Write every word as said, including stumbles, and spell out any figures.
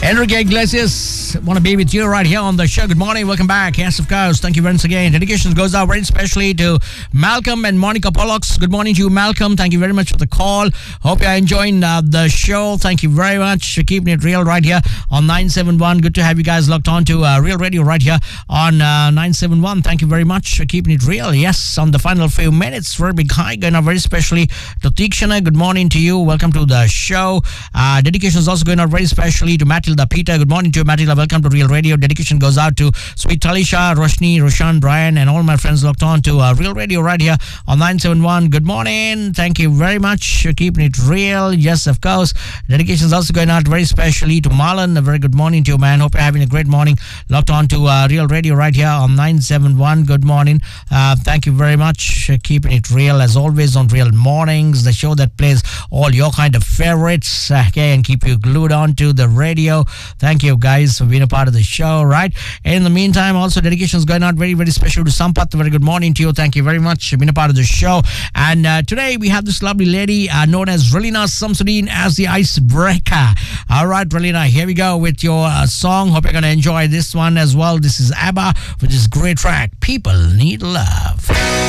Enrique Iglesias, want to be with you right here on the show. Good morning, welcome back. Yes, of course. Thank you once again. Dedications goes out very specially to Malcolm and Monica Pollocks. Good morning to you, Malcolm. Thank you very much for the call. Hope you're enjoying uh, the show. Thank you very much for keeping it real right here on nine seven one. Good to have you guys locked on to uh, Real Radio right here on uh, nine seven one. Thank you very much for keeping it real. Yes, on the final few minutes, very big hi going out very specially to Tikshana. Good morning to you. Welcome to the show. Uh, dedications also going out very specially to Matilda Peter. Good morning to you, Matilda. Welcome to Real Radio. Dedication goes out to Sweet Talisha, Roshni, Roshan, Brian, and all my friends locked on to uh, Real Radio right here on nine seven one. Good morning. Thank you very much for keeping it real. Yes, of course. Dedications also going out very specially to Marlon. A very good morning to you, man. Hope you're having a great morning. Locked on to uh, Real Radio right here on nine seven one. Good morning. Uh, thank you very much for keeping it real as always on Real Mornings, the show that plays all your kind of favorites, okay, and keep you glued on to the radio. Thank you guys for being a part of the show, right? In the meantime, also dedications going out very, very special to Sampath. Very good morning to you. Thank you very much for being a part of the show. And uh, today we have this lovely lady uh, known as Relina Samsudeen as the Icebreaker. All right, Relina, here we go with your uh, song. Hope you're going to enjoy this one as well. This is ABBA with this great track, People Need Love.